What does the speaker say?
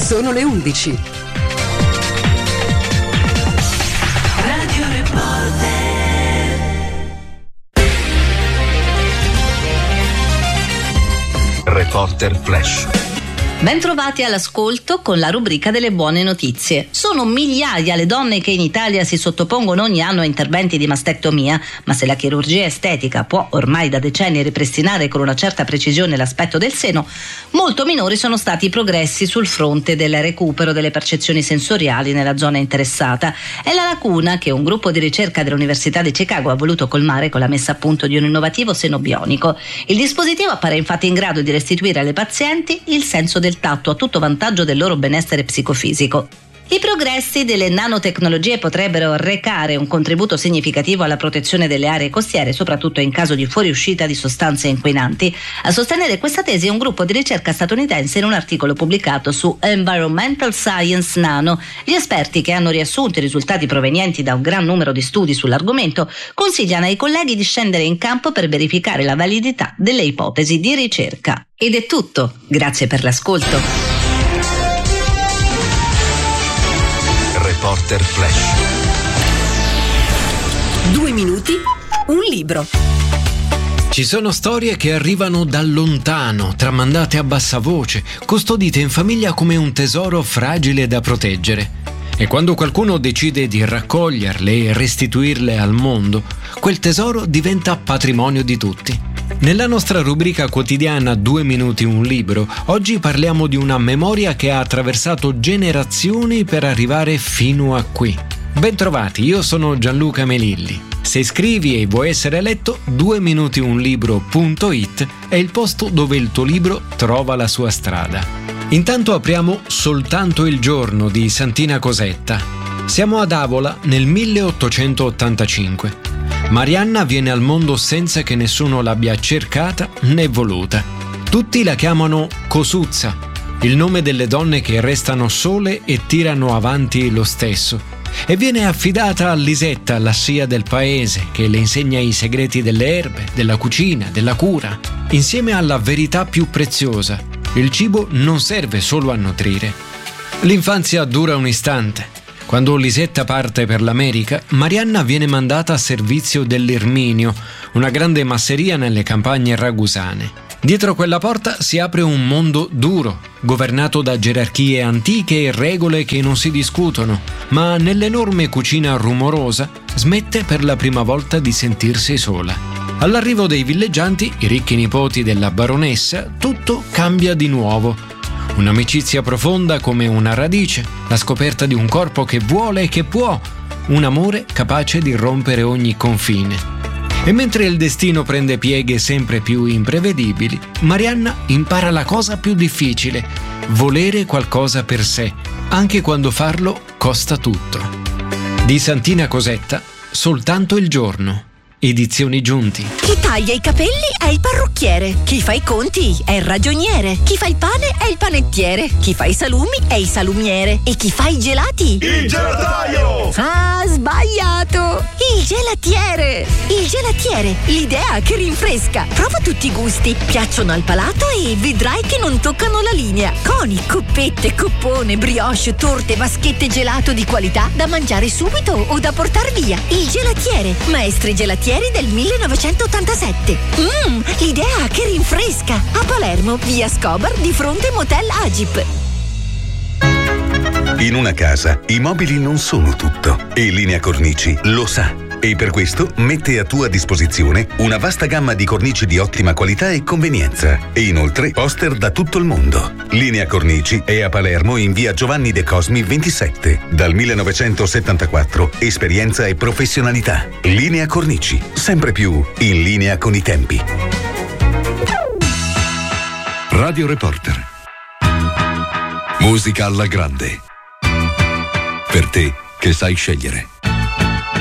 Sono le 11. Radio Reporter Flash. Bentrovati all'ascolto con la rubrica delle buone notizie. Sono migliaia le donne che in Italia si sottopongono ogni anno a interventi di mastectomia, ma se la chirurgia estetica può ormai da decenni ripristinare con una certa precisione l'aspetto del seno, molto minori sono stati i progressi sul fronte del recupero delle percezioni sensoriali nella zona interessata. È la lacuna che un gruppo di ricerca dell'Università di Chicago ha voluto colmare con la messa a punto di un innovativo seno bionico. Il dispositivo appare infatti in grado di restituire alle pazienti il senso del tatto a tutto vantaggio del loro benessere psicofisico. I progressi delle nanotecnologie potrebbero recare un contributo significativo alla protezione delle aree costiere, soprattutto in caso di fuoriuscita di sostanze inquinanti. A sostenere questa tesi è un gruppo di ricerca statunitense in un articolo pubblicato su Environmental Science Nano. Gli esperti, che hanno riassunto i risultati provenienti da un gran numero di studi sull'argomento, consigliano ai colleghi di scendere in campo per verificare la validità delle ipotesi di ricerca. Ed è tutto. Grazie per l'ascolto. Reporter Flash. 2 minuti, un libro. Ci sono storie che arrivano da lontano, tramandate a bassa voce, custodite in famiglia come un tesoro fragile da proteggere. E quando qualcuno decide di raccoglierle e restituirle al mondo, quel tesoro diventa patrimonio di tutti. Nella nostra rubrica quotidiana 2 minuti un libro, oggi parliamo di una memoria che ha attraversato generazioni per arrivare fino a qui. Bentrovati, io sono Gianluca Melilli. Se scrivi e vuoi essere letto, 2minutiunlibro.it è il posto dove il tuo libro trova la sua strada. Intanto apriamo Soltanto il giorno di Santina Cosetta. Siamo ad Avola nel 1885. Marianna viene al mondo senza che nessuno l'abbia cercata né voluta. Tutti la chiamano Cosuzza, il nome delle donne che restano sole e tirano avanti lo stesso, e viene affidata a Lisetta, la sia del paese, che le insegna i segreti delle erbe, della cucina, della cura, insieme alla verità più preziosa: il cibo non serve solo a nutrire. L'infanzia dura un istante. Quando Lisetta parte per l'America, Marianna viene mandata a servizio dell'Irminio, una grande masseria nelle campagne ragusane. Dietro quella porta si apre un mondo duro, governato da gerarchie antiche e regole che non si discutono, ma nell'enorme cucina rumorosa smette per la prima volta di sentirsi sola. All'arrivo dei villeggianti, i ricchi nipoti della baronessa, tutto cambia di nuovo. Un'amicizia profonda come una radice, la scoperta di un corpo che vuole e che può, un amore capace di rompere ogni confine. E mentre il destino prende pieghe sempre più imprevedibili, Marianna impara la cosa più difficile: volere qualcosa per sé, anche quando farlo costa tutto. Di Santina Cosetta, Soltanto il giorno. Edizioni Giunti. Chi taglia i capelli è il parrucchiere, chi fa i conti è il ragioniere, chi fa il pane è il panettiere, chi fa i salumi è il salumiere e chi fa i gelati? Il gelataio! Ah, sbagliato! Il gelatiere! Il gelatiere, l'idea che rinfresca. Prova tutti i gusti, piacciono al palato e vedrai che non toccano la linea. Coni, coppette, coppone, brioche, torte, vaschette gelato di qualità da mangiare subito o da portar via. Il gelatiere, maestri gelatieri del 1987. L'idea che rinfresca. A Palermo, via Scobar, di fronte Motel Agip. In una casa, i mobili non sono tutto e Linea Cornici lo sa. E per questo mette a tua disposizione una vasta gamma di cornici di ottima qualità e convenienza. E inoltre poster da tutto il mondo. Linea Cornici è a Palermo in via Giovanni De Cosmi 27. Dal 1974, esperienza e professionalità. Linea Cornici, sempre più in linea con i tempi. Radio Reporter. Musica alla grande. Per te che sai scegliere.